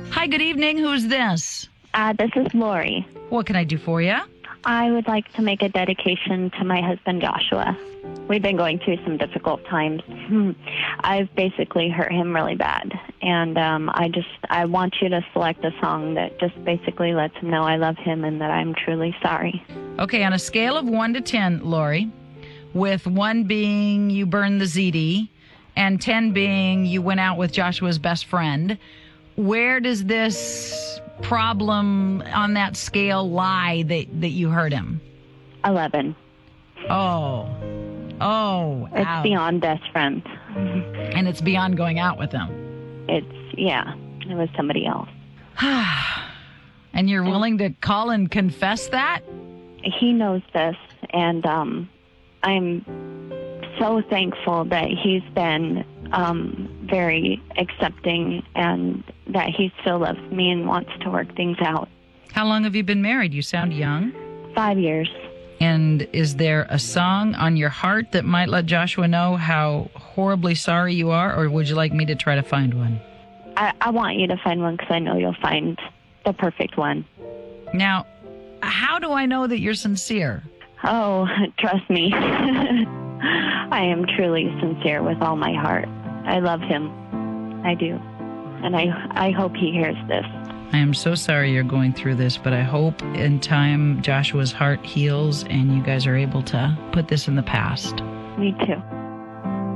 Hi, good evening. Who's this? This is Lori. What can I do for you? I would like to make a dedication to my husband, Joshua. We've been going through some difficult times. I've basically hurt him really bad. And I want you to select a song that just basically lets him know I love him and that I'm truly sorry. Okay, on a scale of 1 to 10, Lori, with 1 being you burned the ZD and 10 being you went out with Joshua's best friend, where does this problem on that scale lie that you hurt him? 11. Oh, It's ouch. beyond best friend. And it's beyond going out with him. It was somebody else. And you're willing to call and confess that? He knows this, and I'm so thankful that he's been very accepting and that he still loves me and wants to work things out. How long have you been married? You sound young. 5 years. And is there a song on your heart that might let Joshua know how horribly sorry you are, or would you like me to try to find one? I want you to find one because I know you'll find the perfect one. Now, how do I know that you're sincere? Oh, trust me. I am truly sincere with all my heart. I love him. I do. And I hope he hears this. I am so sorry you're going through this, but I hope in time Joshua's heart heals and you guys are able to put this in the past. Me too.